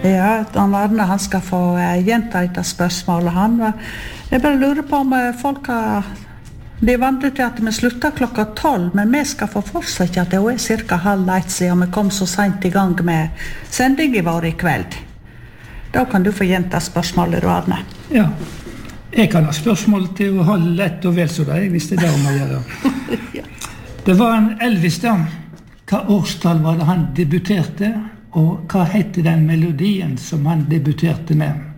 Ja, Arne, han skal få gjenta etter spørsmålet. Jeg bare lurer på om folk har... De er vant til at vi slutter 12, men vi skal få fortsette at det er cirka 12:30 siden vi kom så sent i gang med sendingen vår i kveld. Da kan du få gjenta spørsmålet, Arne. Ja, jeg kan ha spørsmål til å holde lett og vel så deg, hvis det er det om å gjøre. Ja. Det var en Elvis da. Hva årstall var det han debuterte, og hva heter den melodien som han debuterte med?